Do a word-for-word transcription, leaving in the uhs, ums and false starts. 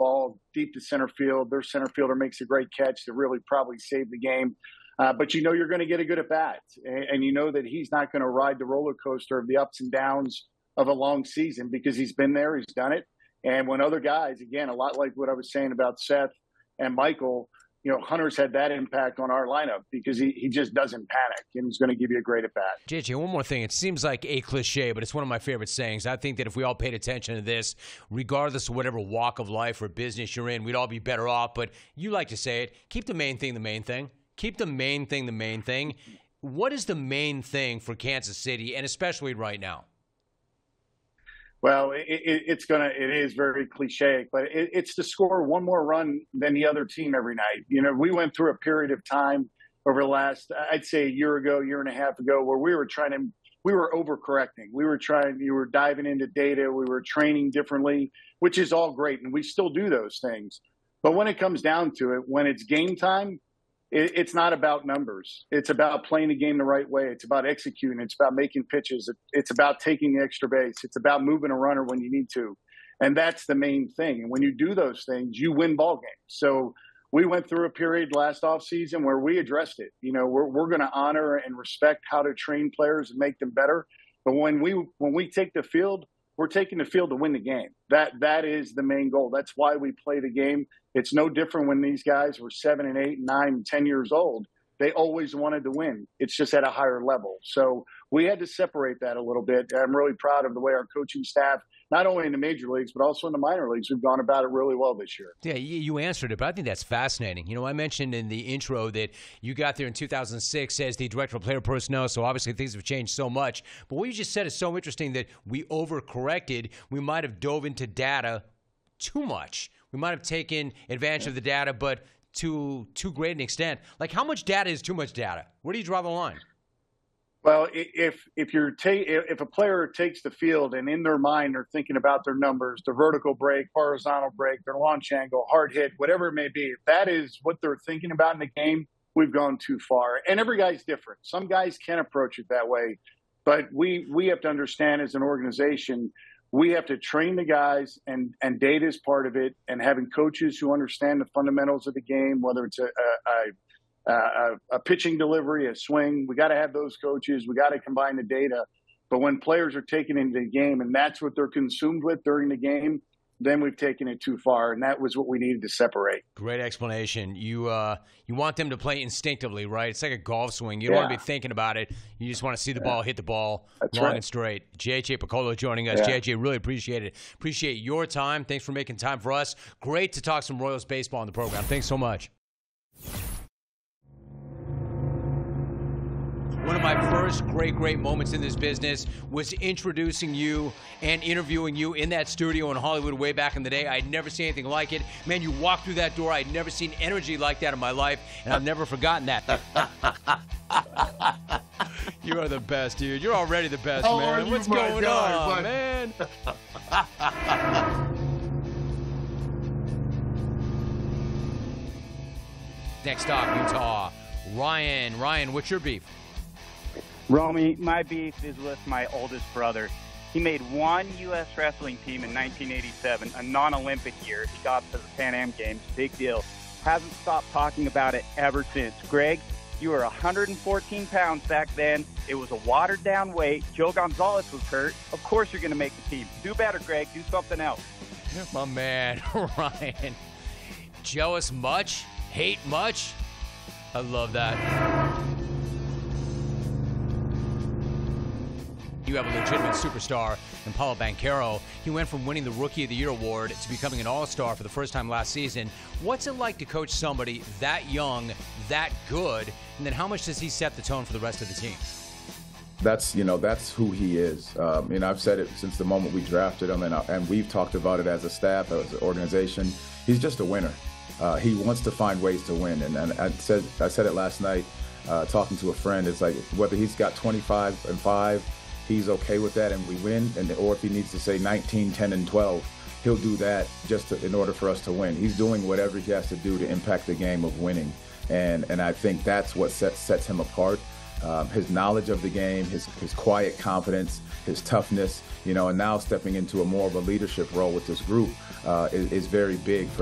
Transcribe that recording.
ball deep to center field. Their center fielder makes a great catch to really probably save the game. Uh, but you know you're going to get a good at bat, and, and you know that he's not going to ride the roller coaster of the ups and downs of a long season because he's been there, he's done it. And when other guys, again, a lot like what I was saying about Seth and Michael, you know, Hunter's had that impact on our lineup because he, he just doesn't panic, and he's going to give you a great at bat. J J, one more thing. It seems like a cliche, but it's one of my favorite sayings. I think that if we all paid attention to this, regardless of whatever walk of life or business you're in, we'd all be better off. But you like to say it, keep the main thing the main thing. Keep the main thing the main thing. What is the main thing for Kansas City, and especially right now? Well, it, it, it's gonna. It is very cliche, but it, it's to score one more run than the other team every night. You know, we went through a period of time over the last, I'd say, a year ago, year and a half ago, where we were trying to, we were overcorrecting. We were trying. You were diving into data. We were training differently, which is all great, and we still do those things. But when it comes down to it, when it's game time, it's not about numbers. It's about playing the game the right way. It's about executing. It's about making pitches. It's about taking the extra base. It's about moving a runner when you need to. And that's the main thing. And when you do those things, you win ball games. So we went through a period last offseason where we addressed it. You know, we're we're going to honor and respect how to train players and make them better. But when we when we take the field, we're taking the field to win the game. That that is the main goal. That's why we play the game. It's no different when these guys were seven and eight, and nine, and ten years old. They always wanted to win. It's just at a higher level. So we had to separate that a little bit. I'm really proud of the way our coaching staff, not only in the major leagues, but also in the minor leagues, we've gone about it really well this year. Yeah, you answered it, but I think that's fascinating. You know, I mentioned in the intro that you got there in two thousand six as the director of player personnel, so obviously things have changed so much. But what you just said is so interesting that we overcorrected. We might have dove into data too much. We might have taken advantage of the data, but to too great an extent. Like, how much data is too much data? Where do you draw the line? Well, if if you're ta- if a player takes the field and in their mind they're thinking about their numbers, the vertical break, horizontal break, their launch angle, hard hit, whatever it may be, if that is what they're thinking about in the game, we've gone too far. And every guy's different. Some guys can approach it that way, but we we have to understand as an organization, we have to train the guys, and, and data is part of it, and having coaches who understand the fundamentals of the game, whether it's a, a, a, a pitching delivery, a swing. We got to have those coaches. We got to combine the data. But when players are taken into the game and that's what they're consumed with during the game, then we've taken it too far, and that was what we needed to separate. Great explanation. You uh, you want them to play instinctively, right? It's like a golf swing. You don't Yeah. want to be thinking about it. You just want to see the Yeah. ball hit the ball That's long right. and straight. J J Picollo joining us. Yeah. J J, really appreciate it. Appreciate your time. Thanks for making time for us. Great to talk some Royals baseball on the program. Thanks so much. One of my first great, great moments in this business was introducing you and interviewing you in that studio in Hollywood way back in the day. I'd never seen anything like it. Man, you walked through that door. I'd never seen energy like that in my life, and I've never forgotten that. You are the best, dude. You're already the best, How man. are you, What's my going guy, on, bud? man? Next stop, Utah. Ryan. Ryan, what's your beef? Romy, my beef is with my oldest brother. He made one U S wrestling team in nineteen eighty-seven, a non-Olympic year. He got to the Pan Am Games. Big deal. Hasn't stopped talking about it ever since. Greg, you were one hundred fourteen pounds back then. It was a watered-down weight. Joe Gonzalez was hurt. Of course you're going to make the team. Do better, Greg. Do something else. My man, Ryan. Jealous much? Hate much? I love that. You have a legitimate superstar in Paulo Banchero. He went from winning the Rookie of the Year award to becoming an all-star for the first time last season. What's it like to coach somebody that young, that good, and then how much does he set the tone for the rest of the team? That's, you know, that's who he is. Um, and I've said it since the moment we drafted him, and, and we've talked about it as a staff, as an organization. He's just a winner. Uh, he wants to find ways to win. And, and I said I said it last night, uh, talking to a friend. It's like whether he's got twenty-five and five, he's okay with that and we win, and or if he needs to say nineteen, ten, and twelve, he'll do that just to, in order for us to win. He's doing whatever he has to do to impact the game of winning, and and I think that's what sets sets him apart. Um, his knowledge of the game, his, his quiet confidence, his toughness, you know, and now stepping into a more of a leadership role with this group uh, is, is very big for